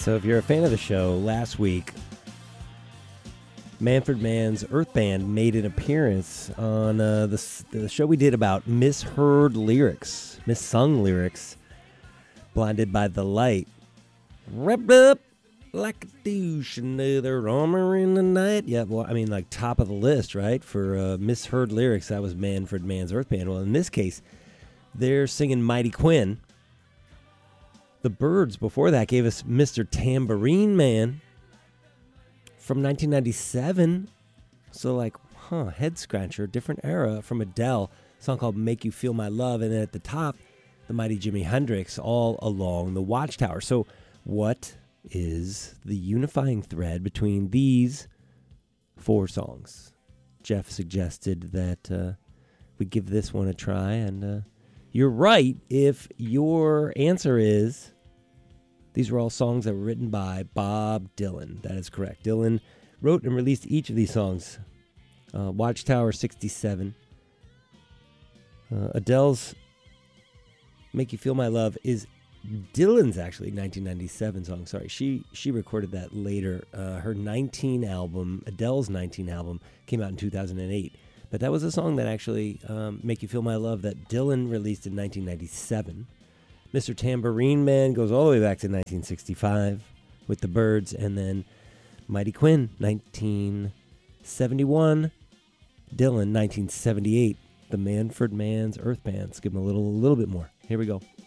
So if you're a fan of the show, last week, Manfred Mann's Earth Band made an appearance on the show we did about misheard lyrics, missung lyrics, blinded by the light. Wrapped up like a douche, another armor in the night. Yeah, well, I mean, like top of the list, right? For misheard lyrics, that was Manfred Mann's Earth Band. Well, in this case, they're singing Mighty Quinn. The Byrds before that gave us Mr. Tambourine Man from 1997. So like, head scratcher, different era from Adele. A song called Make You Feel My Love. And then at the top, the mighty Jimi Hendrix, All Along the Watchtower. So what is the unifying thread between these four songs? Jeff suggested that we give this one a try. And you're right if your answer is these were all songs that were written by Bob Dylan. That is correct. Dylan wrote and released each of these songs. Watchtower, 67. Adele's Make You Feel My Love is Dylan's actually 1997 song. Sorry, she recorded that later. Her 19 album, Adele's 19 album, came out in 2008. But that was a song that actually, Make You Feel My Love, that Dylan released in 1997. Mr. Tambourine Man goes all the way back to 1965 with the Byrds, and then Mighty Quinn, 1971. Dylan, 1978. The Manfred Mann's Earth Band. Let's give him a little bit more. Here we go.